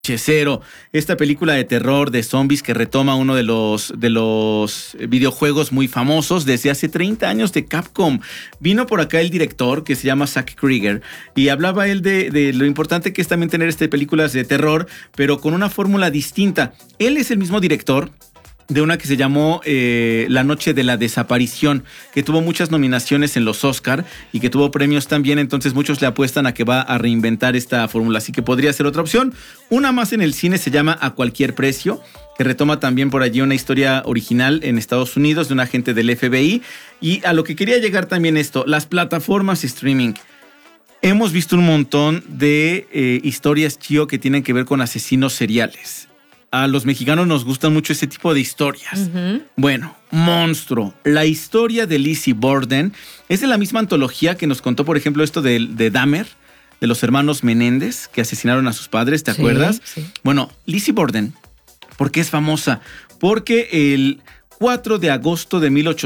Cero, esta película de terror de zombies que retoma uno de los videojuegos muy famosos desde hace 30 años de Capcom. Vino por acá el director que se llama Zack Krieger y hablaba él de lo importante que es también tener películas de terror, pero con una fórmula distinta. Él es el mismo director de una que se llamó La Noche de la Desaparición, que tuvo muchas nominaciones en los Oscar y que tuvo premios también, entonces muchos le apuestan a que va a reinventar esta fórmula, así que podría ser otra opción. Una más en el cine se llama A Cualquier Precio, que retoma también por allí una historia original en Estados Unidos de un agente del FBI, y a lo que quería llegar también esto, las plataformas streaming. Hemos visto un montón de historias, Chio, que tienen que ver con asesinos seriales. A los mexicanos nos gustan mucho ese tipo de historias. Uh-huh. Bueno, Monstruo, la historia de Lizzie Borden, es de la misma antología que nos contó, por ejemplo, esto de Dahmer, de los hermanos Menéndez, que asesinaron a sus padres, ¿te acuerdas? Sí. Bueno, Lizzie Borden, ¿por qué es famosa? Porque el 4 de agosto de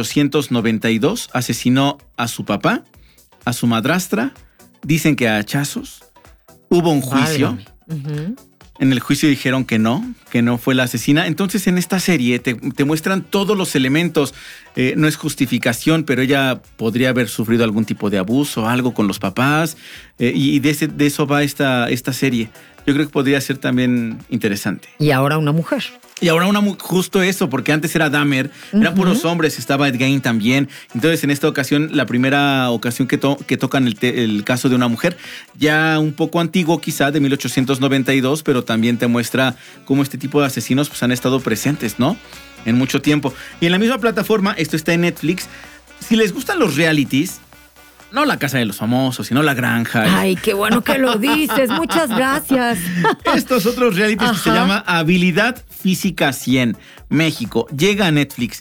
1892 asesinó a su papá, a su madrastra, dicen que a hachazos. Hubo un juicio. Uh-huh. En el juicio dijeron que no fue la asesina. Entonces en esta serie te muestran todos los elementos. No es justificación, pero ella podría haber sufrido algún tipo de abuso, algo con los papás. Y de eso va esta serie. Yo creo que podría ser también interesante. Y ahora una mujer. Y ahora justo eso, porque antes era Dahmer, eran puros hombres, estaba Ed Gein también. Entonces, en esta ocasión, la primera ocasión que tocan el caso de una mujer, ya un poco antiguo quizá, de 1892, pero también te muestra cómo este tipo de asesinos pues, han estado presentes, ¿no? En mucho tiempo. Y en la misma plataforma, esto está en Netflix, si les gustan los realities, no La Casa de los Famosos, sino La Granja. Ay, qué bueno que lo dices. Muchas gracias. Estos otros realities que se llama Habilidad Física 100, México. Llega a Netflix.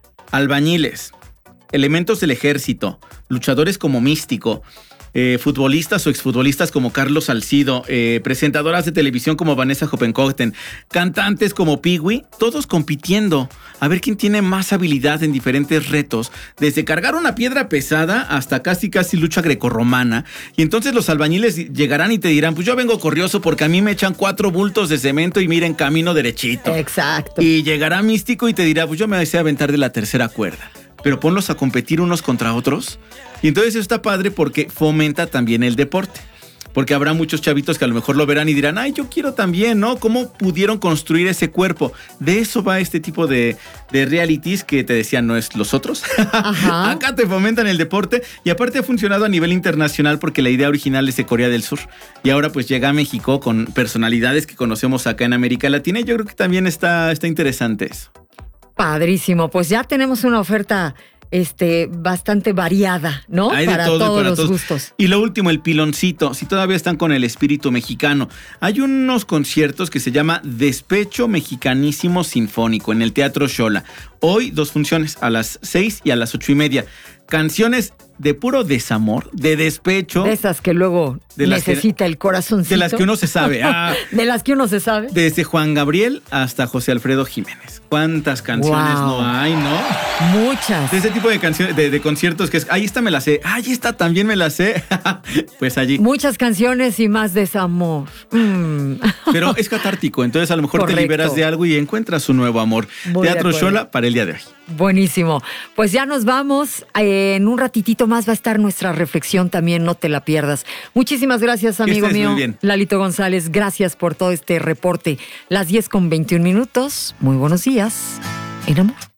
Albañiles, elementos del ejército, luchadores como Místico, futbolistas o exfutbolistas como Carlos Salcido, presentadoras de televisión como Vanessa Hoppenkotten, cantantes como Pee-wee, todos compitiendo a ver quién tiene más habilidad en diferentes retos, desde cargar una piedra pesada hasta casi lucha grecorromana. Y entonces los albañiles llegarán y te dirán, pues yo vengo corrioso porque a mí me echan 4 bultos de cemento y miren, camino derechito. Exacto. Y llegará Místico y te dirá, pues yo me deseo aventar de la tercera cuerda. Pero ponlos a competir unos contra otros. Y entonces eso está padre porque fomenta también el deporte. Porque habrá muchos chavitos que a lo mejor lo verán y dirán, ay, yo quiero también, ¿no? ¿Cómo pudieron construir ese cuerpo? De eso va este tipo de realities que te decían, no es los otros. Ajá. Acá te fomentan el deporte y aparte ha funcionado a nivel internacional porque la idea original es de Corea del Sur. Y ahora pues llega a México con personalidades que conocemos acá en América Latina y yo creo que también está interesante eso. Padrísimo, pues ya tenemos una oferta bastante variada, ¿no? Hay para todo, todos para los todos. gustos. Y lo último, el piloncito. Si todavía están con el espíritu mexicano, hay unos conciertos que se llama Despecho Mexicanísimo Sinfónico en el Teatro Xola. Hoy 2 funciones, a las 6 y a las 8:30. Canciones de puro desamor, de despecho. De esas que luego necesita el corazoncito. De las que uno se sabe. De las que uno se sabe. Desde Juan Gabriel hasta José Alfredo Jiménez. ¿Cuántas canciones no hay, no? Muchas. De ese tipo de canciones, de conciertos que es, ay, esta me la sé, ay, esta también me la sé. Pues allí. Muchas canciones y más desamor. Pero es catártico, entonces a lo mejor Correcto. Te liberas de algo y encuentras un nuevo amor. Muy Teatro Xola para el día de hoy. Buenísimo. Pues ya nos vamos. En un ratitito más va a estar nuestra reflexión también, no te la pierdas. Muchísimas gracias, amigo mío. Muy bien. Lalito González, gracias por todo este reporte. Las 10:21. Muy buenos días. En amor.